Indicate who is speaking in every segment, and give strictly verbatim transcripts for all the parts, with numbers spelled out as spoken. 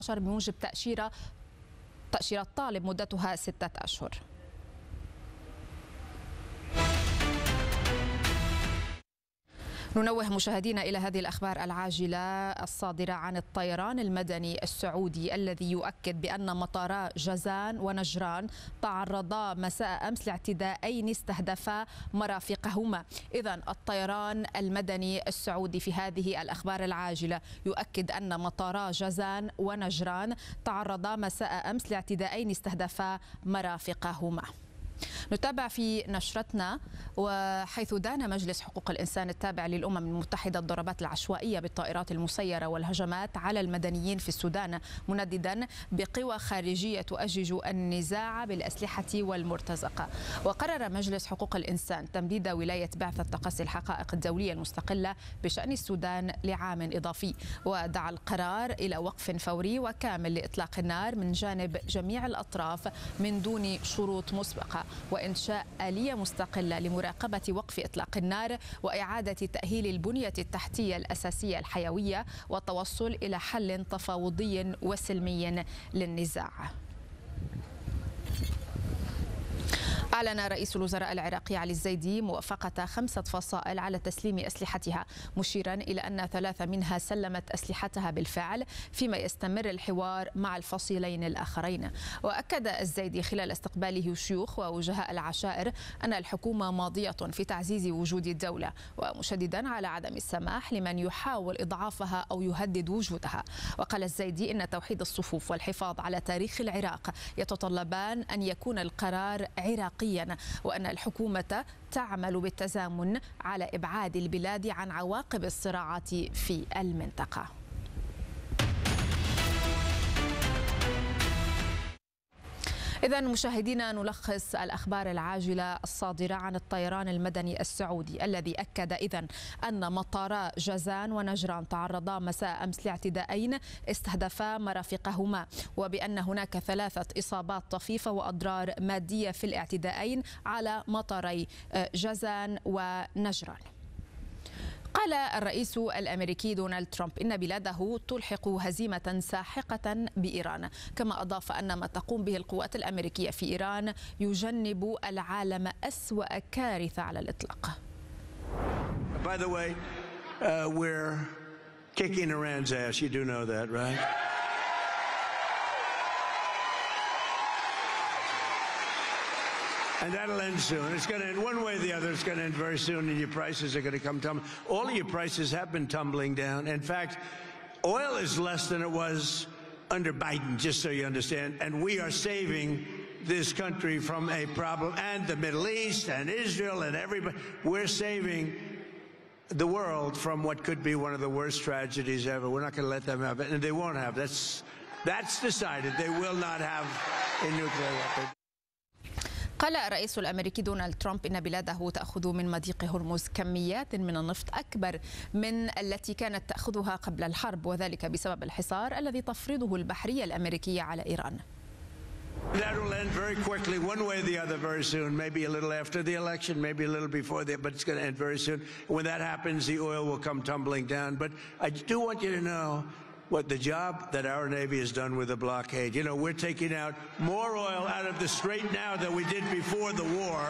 Speaker 1: بموجب تأشيرة تأشيرة طالب مدتها ستة أشهر. ننوه مشاهدينا إلى هذه الأخبار العاجلة الصادرة عن الطيران المدني السعودي الذي يؤكد بأن مطارا جازان ونجران تعرضا مساء أمس لاعتداءين استهدفا مرافقهما. إذن الطيران المدني السعودي في هذه الأخبار العاجلة يؤكد أن مطارا جازان ونجران تعرضا مساء أمس لاعتداءين استهدفا مرافقهما. نتابع في نشرتنا، وحيث دان مجلس حقوق الإنسان التابع للأمم المتحدة الضربات العشوائية بالطائرات المسيرة والهجمات على المدنيين في السودان، منددا بقوى خارجية تؤجج النزاع بالأسلحة والمرتزقة. وقرر مجلس حقوق الإنسان تمديد ولاية بعثة تقصي الحقائق الدولية المستقلة بشأن السودان لعام إضافي، ودعا القرار إلى وقف فوري وكامل لإطلاق النار من جانب جميع الأطراف من دون شروط مسبقة، وإنشاء آلية مستقلة لمراقبة وقف إطلاق النار وإعادة تأهيل البنية التحتية الأساسية الحيوية والتوصل إلى حل تفاوضي وسلمي للنزاع. أعلن رئيس الوزراء العراقي علي الزيدي موافقة خمسة فصائل على تسليم أسلحتها، مشيرا إلى أن ثلاثة منها سلمت أسلحتها بالفعل، فيما يستمر الحوار مع الفصيلين الآخرين. وأكد الزيدي خلال استقباله شيوخ ووجهاء العشائر أن الحكومة ماضية في تعزيز وجود الدولة، ومشددا على عدم السماح لمن يحاول إضعافها أو يهدد وجودها. وقال الزيدي إن توحيد الصفوف والحفاظ على تاريخ العراق يتطلبان أن يكون القرار عراقي، وأن الحكومة تعمل بالتزامن على إبعاد البلاد عن عواقب الصراعات في المنطقة. إذن مشاهدينا، نلخص الأخبار العاجلة الصادرة عن الطيران المدني السعودي الذي أكد إذن أن مطارا جازان ونجران تعرضا مساء أمس لاعتداءين استهدفا مرافقهما، وبأن هناك ثلاثة إصابات طفيفة وأضرار مادية في الاعتداءين على مطاري جازان ونجران. قال الرئيس الأمريكي دونالد ترامب إن بلاده تلحق هزيمة ساحقة بإيران، كما أضاف أن ما تقوم به القوات الأمريكية في إيران يجنب العالم أسوأ كارثة على الإطلاق.
Speaker 2: By the way, uh, we're kicking Iran's ass. You do know that, right? And that'll end soon. It's going to end one way or the other. It's going to end very soon, and your prices are going to come tumbling. All of your prices have been tumbling down. In fact, oil is less than it was under Biden, just so you understand. And we are saving this country from a problem, and the Middle East and Israel and everybody. We're saving the world from what could be one of the worst tragedies ever. We're not going to let them have it, and they won't have. That's that's decided. They will not have a nuclear weapon.
Speaker 1: قال الرئيس الأمريكي دونالد ترامب إن بلاده تأخذ من مضيق هرمز كميات من النفط أكبر من التي كانت تأخذها قبل الحرب، وذلك بسبب الحصار الذي تفرضه البحرية الأمريكية على إيران.
Speaker 2: That will end very quickly, one way or the other, very soon. Maybe a little after the election, maybe a little before that, but it's going to end very soon. When that happens, the oil will come tumbling down. But I do want you to know what the job that our Navy has done with the blockade. You know, we're taking out more oil out of the Strait now than we did before the war.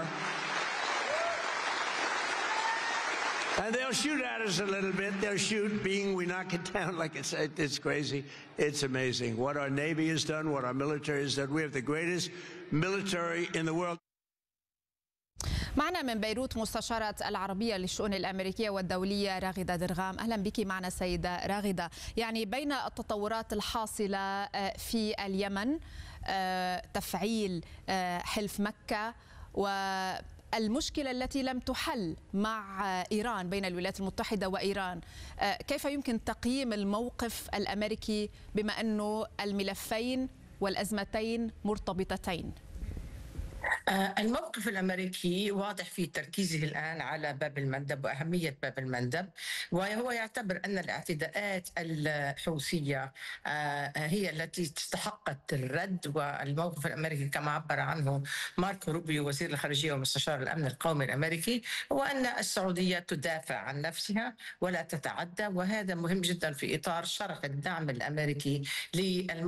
Speaker 2: And they'll shoot at us a little bit. They'll shoot, being we knock it down like it's, it's crazy. It's amazing what our Navy has done, what our military has done. We have the greatest military in the world.
Speaker 1: معنا من بيروت مستشارة العربية للشؤون الأمريكية والدولية راغدة درغام. أهلا بك معنا سيدة راغدة. يعني بين التطورات الحاصلة في اليمن، تفعيل حلف مكة والمشكلة التي لم تحل مع إيران بين الولايات المتحدة وإيران، كيف يمكن تقييم الموقف الأمريكي بما أنه الملفين والأزمتين مرتبطتين؟
Speaker 3: الموقف الأمريكي واضح في تركيزه الآن على باب المندب وأهمية باب المندب، وهو يعتبر أن الاعتداءات الحوثية هي التي استحقت الرد. والموقف الأمريكي كما عبر عنه ماركو روبيو وزير الخارجية ومستشار الأمن القومي الأمريكي هو أن السعودية تدافع عن نفسها ولا تتعدى، وهذا مهم جدا في إطار شرح الدعم الأمريكي للموقف